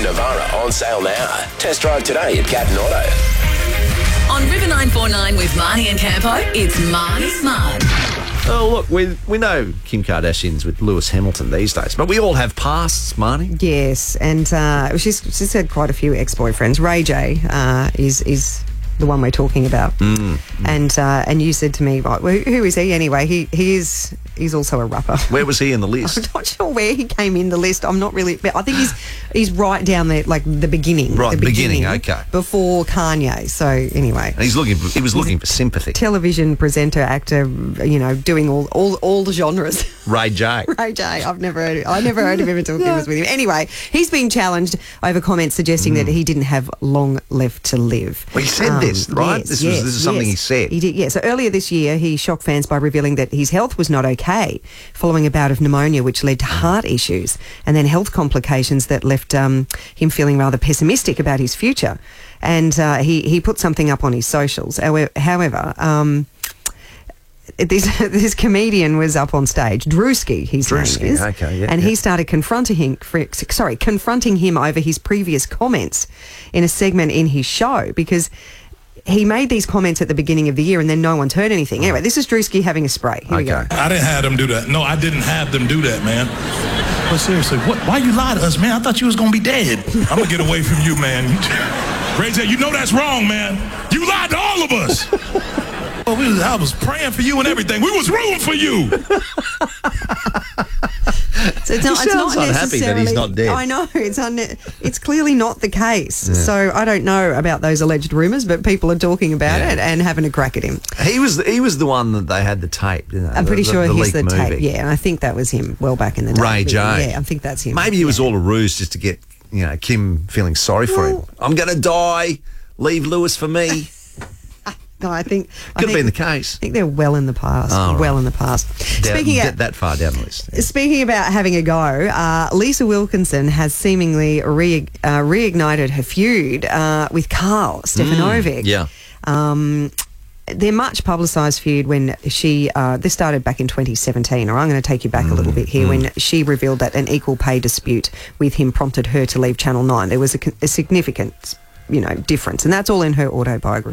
Navara on sale now. Test drive today at Cat Auto. On River 949 with Marnie and Campo, it's Marnie's Mud. Oh, look, we know Kim Kardashian's with Lewis Hamilton these days, but we all have pasts, Marnie. Yes, and she's had quite a few ex-boyfriends. Ray J is the one we're talking about. And you said to me, right, well, who is he anyway? He's also a rapper. Where was he in the list? I'm not sure where he came in the list. I'm not really. I think he's right down there, like the beginning. Right, the beginning. Okay. Before Kanye. So anyway, and he was looking for sympathy. Television presenter, actor, doing all the genres. Ray J. Ray J. I never heard of him until Kim was with him. Anyway, he's being challenged over comments suggesting that he didn't have long left to live. Well, he said this, right? Yes, this is something he said. He did, yeah. So earlier this year, he shocked fans by revealing that his health was not okay following a bout of pneumonia, which led to heart issues and then health complications that left him feeling rather pessimistic about his future. And he put something up on his socials. However, this comedian was up on stage, Drewski, his name is, he started confronting him over his previous comments in a segment in his show, because he made these comments at the beginning of the year and then no one's heard anything. Anyway, this is Drewski having a spray. Here we go. I didn't have them do that. No, I didn't have them do that, man. But seriously, why you lie to us, man? I thought you was going to be dead. I'm going to get away from you, man. Ray J, you know that's wrong, man. You lied to all of us. Well, I was praying for you and everything. We was rooting for you. So it's not unhappy that he's not dead. I know, it's clearly not the case. Yeah. So I don't know about those alleged rumours, but people are talking about it and having a crack at him. He was the one that they had the tape, didn't they? I'm pretty sure he's the movie. Tape, yeah, and I think that was him well back in the day. Ray J. Yeah, I think that's him. Maybe it was all a ruse just to get, Kim feeling sorry for him. I'm going to die, leave Lewis for me. No, I think could have been the case. I think they're well in the past. Oh, well in the past. Speaking of that far down the list. Yeah. Speaking about having a go, Lisa Wilkinson has seemingly reignited her feud with Karl Stefanovic. Their much publicised feud when she this started back in 2017. Or I'm going to take you back a little bit here when she revealed that an equal pay dispute with him prompted her to leave Channel 9. There was a significant difference, and that's all in her autobiography.